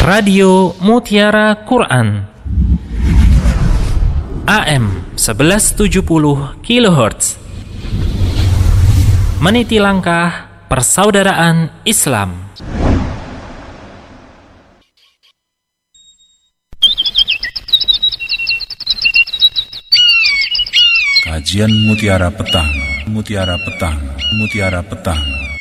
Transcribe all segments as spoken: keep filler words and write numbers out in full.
Radio Mutiara Quran A M sebelas tujuh puluh kilohertz, meniti langkah persaudaraan Islam. Kajian Mutiara Petang, Mutiara Petang, Mutiara Petang.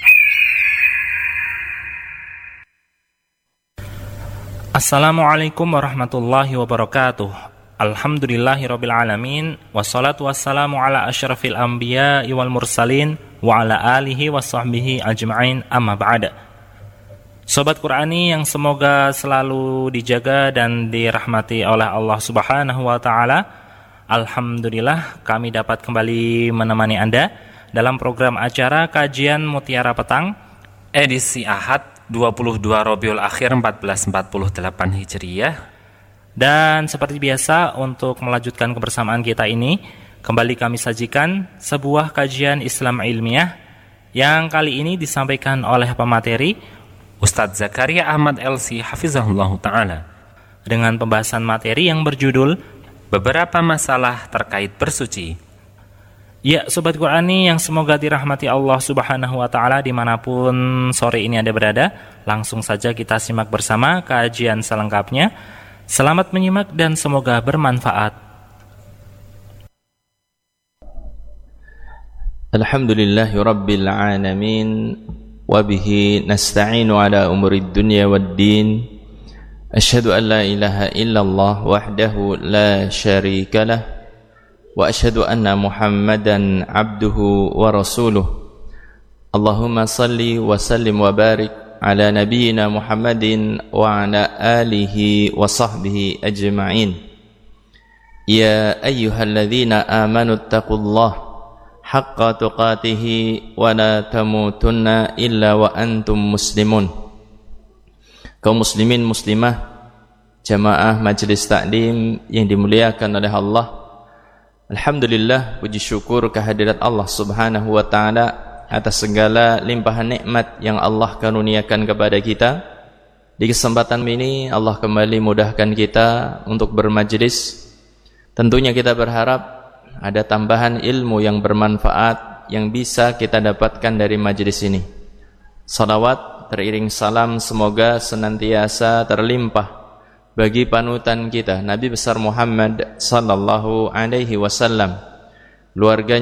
Assalamualaikum warahmatullahi wabarakatuh. Alhamdulillahirabbil alamin, wassalatu wassalamu ala asyrafil anbiya wal mursalin wa ala alihi washabbihi ajma'in, amma ba'da. Sobat Qurani yang semoga selalu dijaga dan dirahmati oleh Allah Subhanahu wa taala. Alhamdulillah kami dapat kembali menemani Anda dalam program acara Kajian Mutiara Petang edisi Ahad dua puluh dua Rabiul Akhir seribu empat ratus empat puluh delapan Hijriyah. Dan seperti biasa, untuk melanjutkan kebersamaan kita ini, kembali kami sajikan sebuah kajian Islam ilmiah yang kali ini disampaikan oleh pemateri Ustadz Zakaria Ahmad L C Hafizahullah Ta'ala, dengan pembahasan materi yang berjudul Beberapa Masalah Terkait Bersuci. Ya, Sobat Qurani yang semoga dirahmati Allah Subhanahu wa ta'ala dimanapun sore ini Anda berada, langsung saja kita simak bersama kajian selengkapnya. Selamat menyimak dan semoga bermanfaat. Alhamdulillahi Rabbil Alamin, wabihi nasta'inu ala umurid dunya wad din. Asyhadu an la ilaha illallah wahdahu la syarika lah, wa asyhadu anna Muhammadan abduhu wa rasuluh. Allahumma salli wa sallim wa barik ala nabiyyina Muhammadin wa ala alihi wa sahbihi ajma'in. Ya ayyuhalladzina amanu taqullaha haqqa tuqatih wa la tamutunna illa wa antum muslimun. Kaum muslimin muslimah, jamaah majelis taklim yang dimuliakan oleh Allah, alhamdulillah, puji syukur kehadirat Allah Subhanahu wa ta'ala atas segala limpahan nikmat yang Allah karuniakan kepada kita. Di kesempatan ini Allah kembali mudahkan kita untuk bermajlis. Tentunya kita berharap ada tambahan ilmu yang bermanfaat yang bisa kita dapatkan dari majlis ini. Salawat teriring salam semoga senantiasa terlimpah bagi panutan kita Nabi besar Muhammad sallallahu alaihi wasallam, keluarganya,